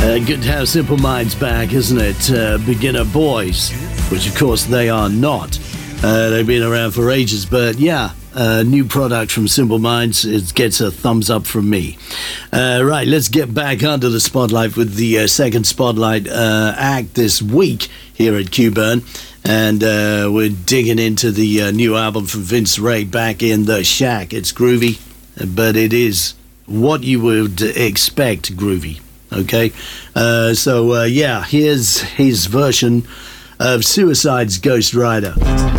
Good to have Simple Minds back, isn't it? Beginner boys, which of course they are not. They've been around for ages, but yeah, new product from Simple Minds. It gets a thumbs up from me. Right, let's get back under the spotlight with the second spotlight act this week here at Q-Burn. And we're digging into the new album from Vince Ray, Back in the Shack. It's groovy, but it is what you would expect groovy. Okay, so yeah, here's his version of Suicide's Ghost Rider.